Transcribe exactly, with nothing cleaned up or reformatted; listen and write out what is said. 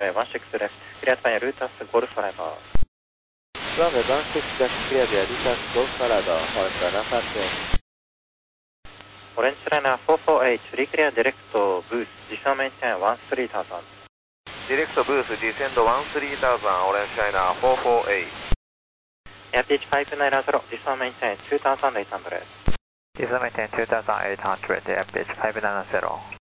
one six left, cleared by Lutas Golf Forever. Runway one six left, cleared by Lutas Golf Forever, hold for Alpha twenty. Orange Liner four four eight, reclear direct boost, descend maintain one three thousand. Direct boost, descend one three thousand, Orange Liner four four eight. Airpitch five nine zero, descend maintain two thousand eight hundred. Descend maintain two thousand eight hundred, airpitch five nine zero.